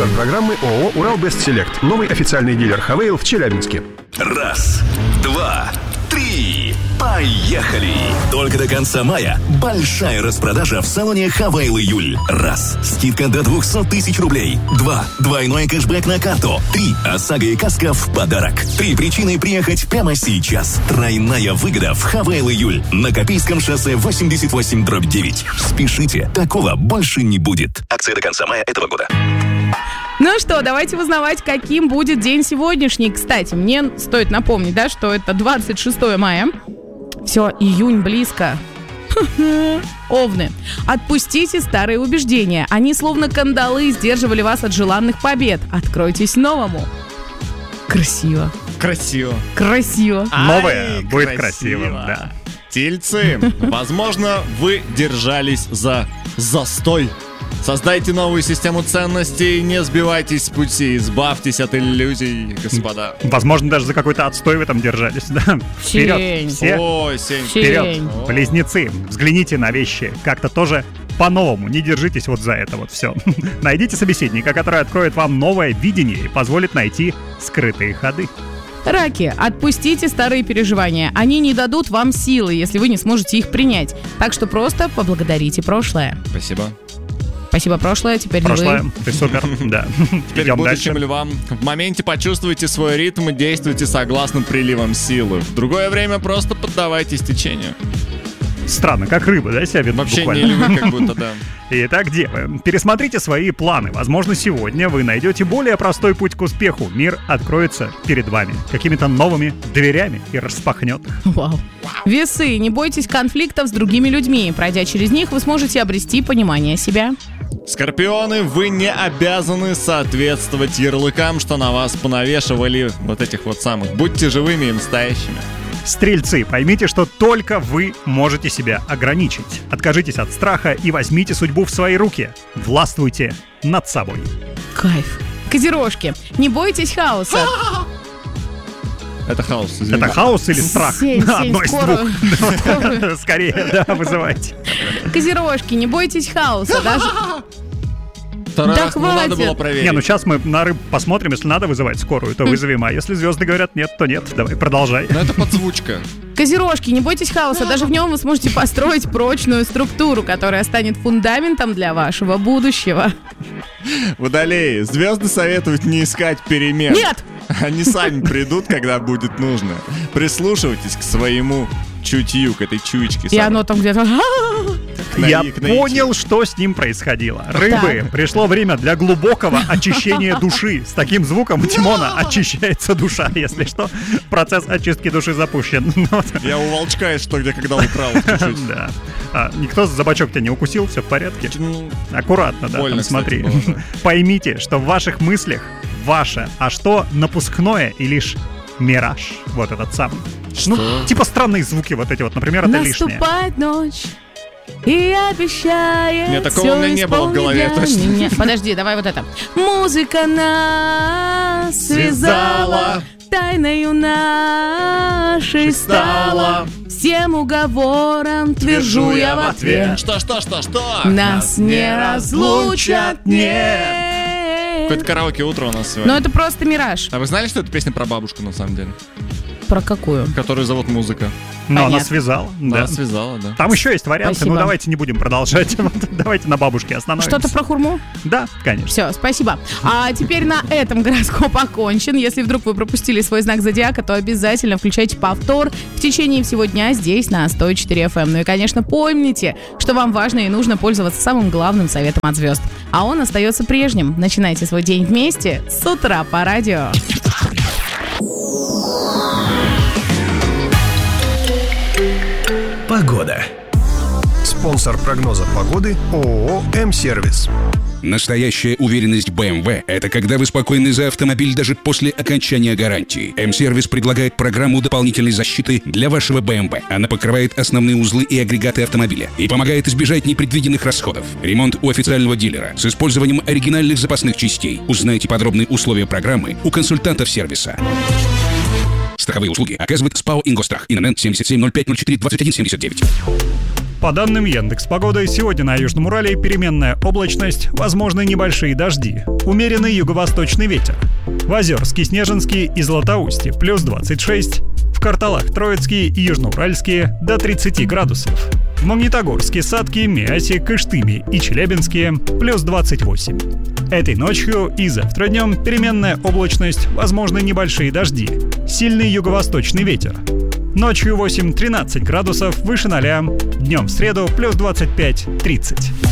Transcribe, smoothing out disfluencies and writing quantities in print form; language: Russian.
Спонсор программы ООО «Урал Бест Селект». Новый официальный дилер Хавейл в Челябинске. Раз, два, три. Поехали! Только до конца мая большая распродажа в салоне Хавейл июль. Раз. Скидка до 200 тысяч рублей. 2. Двойной кэшбэк на карту. 3. ОСАГО и каска в подарок. 3 причины приехать прямо сейчас. Тройная выгода в Хавейл июль. На Копейском шоссе 88/9. Спешите, такого больше не будет. Акция до конца мая этого года. Ну что, давайте узнавать, каким будет день сегодняшний. Кстати, мне стоит напомнить, да, что это 26 мая. Все, июнь близко. Овны, отпустите старые убеждения. Они словно кандалы сдерживали вас от желанных побед. Откройтесь новому. Красиво. Красиво. Новое будет красивым, да. Тельцы, возможно, вы держались за застой. Создайте новую систему ценностей, не сбивайтесь с пути, избавьтесь от иллюзий, господа. Возможно, даже за какой-то отстой в этом держались, да? Вперед, все. Осень. Вперед, близнецы, взгляните на вещи как-то тоже по-новому, не держитесь вот за это вот все. Найдите собеседника, который откроет вам новое видение и позволит найти скрытые ходы. Раки, отпустите старые переживания. Они не дадут вам силы, если вы не сможете их принять. Так что просто поблагодарите прошлое. Спасибо, прошлое, теперь прошлое. вы. Ты супер, да. Теперь Идем будущим дальше. львам. В моменте почувствуйте свой ритм и действуйте согласно приливам силы. В другое время просто поддавайтесь течению. Странно, как рыба, да, себя ведут Вообще буквально. не львы, как будто, да. Итак, девы, пересмотрите свои планы. Возможно, сегодня вы найдете более простой путь к успеху. Мир откроется перед вами какими-то новыми дверями и распахнет их. Вау. Весы, не бойтесь конфликтов с другими людьми. Пройдя через них, вы сможете обрести понимание себя. Скорпионы, вы не обязаны соответствовать ярлыкам, что на вас понавешивали вот этих вот самых. Будьте живыми и настоящими. Стрельцы, поймите, что только вы можете себя ограничить. Откажитесь от страха и возьмите судьбу в свои руки. Властвуйте над собой. Кайф. Козерожки, не бойтесь хаоса. Это хаос, извини. Это хаос или страх? Сень, Одно из скорую. двух. Скорее, да, вызывайте. Козерожки, не бойтесь хаоса. Даже... Второй Да раз, ну, надо хватит. было проверить. Не, ну сейчас мы на рыб посмотрим, если надо вызывать скорую, то вызовем, а если звезды говорят нет, то нет. Давай, продолжай. Но это подзвучка. Козерожки, не бойтесь хаоса. Даже в нем вы сможете построить прочную структуру, которая станет фундаментом для вашего будущего. Водолеи, звезды советуют не искать перемен. Нет! Они сами придут, когда будет нужно. Прислушивайтесь к своему чутью, к этой чуечке. И оно там где-то... Я понял, что с ним происходило. Рыбы, пришло время для глубокого очищения души. С таким звуком у Тимона очищается душа, если что. Процесс очистки души запущен. Я у волчка есть что, где когда украл чуть-чуть. Да. Никто за бочок тебя не укусил, все в порядке? Аккуратно, да, больно, там смотри. кстати, было, да. Поймите, что в ваших мыслях ваше, а что напускное и лишь мираж. Вот этот самый. Что? Ну, типа странные звуки вот эти вот, например, это лишнее. Наступает ночь и обещает. Нет, такого у меня не было в голове, точно. Нет, подожди, давай вот это. Музыка нас связала, тайною нашей стала. Всем уговорам твержу я в ответ. Что? Нас не разлучат, нет. Какое-то караоке утро у нас сегодня. Но это просто мираж. А вы знали, что это песня про бабушку на самом деле? Про какую? Которую зовут Музыка. Но она Понятно. связала. Да, Да. связала, да. Там еще есть варианты, Спасибо. но давайте не будем продолжать. Давайте на бабушке остановимся. Что-то про хурму? Да, конечно. Все, спасибо. А теперь на этом гороскоп окончен. Если вдруг вы пропустили свой знак зодиака, то обязательно включайте повтор в течение всего дня здесь, на 104 FM. Ну и, конечно, помните, что вам важно и нужно пользоваться самым главным советом от звезд. А он остается прежним. Начинайте свой день вместе с утра по радио. Погода. Спонсор прогноза погоды ООО «М-сервис». Настоящая уверенность BMW – это когда вы спокойны за автомобиль даже после окончания гарантии. М-сервис предлагает программу дополнительной защиты для вашего BMW. Она покрывает основные узлы и агрегаты автомобиля и помогает избежать непредвиденных расходов. Ремонт у официального дилера с использованием оригинальных запасных частей. Узнайте подробные условия программы у консультантов сервиса. Страховые услуги оказывает СПАО «Ингосстрах». ИНН 7705042179. По данным Яндекс.Погоды, сегодня на Южном Урале переменная облачность, возможны небольшие дожди, умеренный юго-восточный ветер. В Озерске, Снежинске и Златоусте плюс 26, в Карталах, Троицкие и Южноуральские до 30 градусов. В Магнитогорске, Сатке, Миасе, Кыштыме и Челябинске плюс 28. Этой ночью и завтра днем переменная облачность, возможны небольшие дожди, сильный юго-восточный ветер. Ночью 8-13 градусов выше 0, днем в среду плюс 25-30.